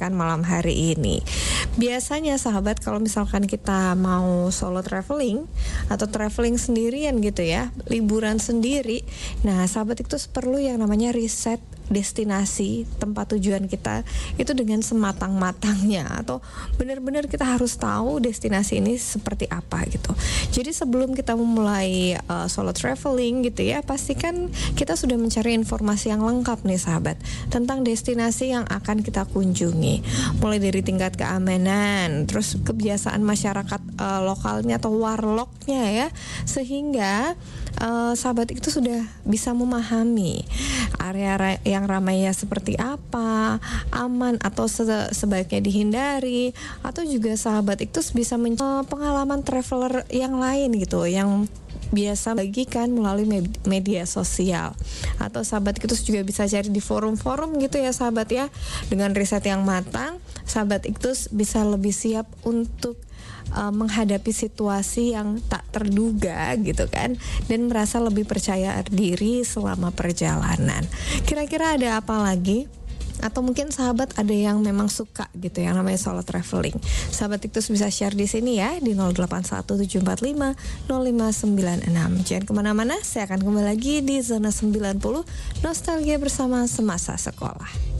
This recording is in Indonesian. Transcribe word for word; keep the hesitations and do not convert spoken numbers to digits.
bicarakan malam hari ini. Biasanya sahabat, kalau misalkan kita mau solo traveling atau traveling sendirian gitu ya, liburan sendiri, nah sahabat itu perlu yang namanya riset destinasi tempat tujuan kita itu dengan sematang-matangnya, atau benar-benar kita harus tahu destinasi ini seperti apa gitu. Jadi sebelum kita memulai uh, solo traveling gitu ya, pastikan kita sudah mencari informasi yang lengkap nih sahabat tentang destinasi yang akan kita kunjungi, mulai dari tingkat keamanan, terus kebiasaan masyarakat uh, lokalnya atau warlocknya ya, sehingga uh, sahabat itu sudah bisa memahami area yang ramainya seperti apa, aman atau se- sebaiknya dihindari, atau juga sahabat itu bisa mencari pengalaman traveler yang lain gitu, yang biasa bagikan melalui media sosial, atau sahabat itu juga bisa cari di forum-forum gitu ya sahabat ya. Dengan riset yang matang, sahabat itu bisa lebih siap untuk Uh, menghadapi situasi yang tak terduga gitu kan, dan merasa lebih percaya diri selama perjalanan. Kira-kira ada apa lagi? Atau mungkin sahabat ada yang memang suka gitu yang namanya solo traveling. Sahabat itu bisa share di sini ya di nol delapan satu tujuh empat lima nol lima sembilan enam. Jangan kemana-mana, saya akan kembali lagi di Zona sembilan puluh Nostalgia bersama Semasa Sekolah.